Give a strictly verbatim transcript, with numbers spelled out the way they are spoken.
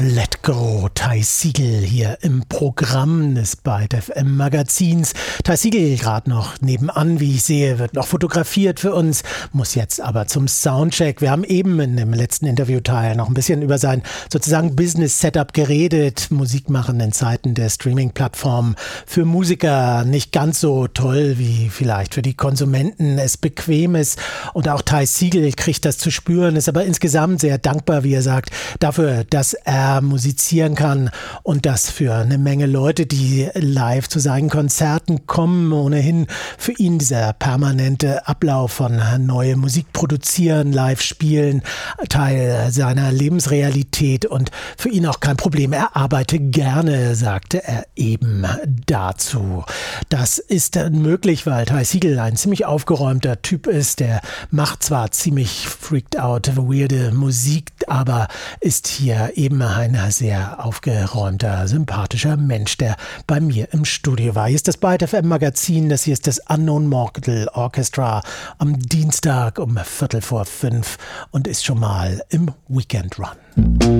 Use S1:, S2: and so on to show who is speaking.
S1: Let Go, Ty Segall hier im Programm des Byte F M Magazins. Ty Segall gerade noch nebenan, wie ich sehe, wird noch fotografiert für uns, muss jetzt aber zum Soundcheck. Wir haben eben in dem letzten Interviewteil noch ein bisschen über sein sozusagen Business-Setup geredet. Musik machen in Zeiten der Streaming-Plattformen für Musiker nicht ganz so toll, wie vielleicht für die Konsumenten es bequem ist. Und auch Ty Segall kriegt das zu spüren, ist aber insgesamt sehr dankbar, wie er sagt, dafür, dass er musizieren kann und das für eine Menge Leute, die live zu seinen Konzerten kommen, ohnehin für ihn dieser permanente Ablauf von neue Musik produzieren, live spielen, Teil seiner Lebensrealität und für ihn auch kein Problem. Er arbeitet gerne, sagte er eben dazu. Das ist möglich, weil Ty Segall ein ziemlich aufgeräumter Typ ist. Der macht zwar ziemlich freaked out, weirde Musik, aber ist hier eben ein sehr aufgeräumter, sympathischer Mensch, der bei mir im Studio war. Hier ist das Byte F M Magazin, das hier ist das Unknown Mortal Orchestra am Dienstag um Viertel vor fünf und ist schon mal im Weekend Run.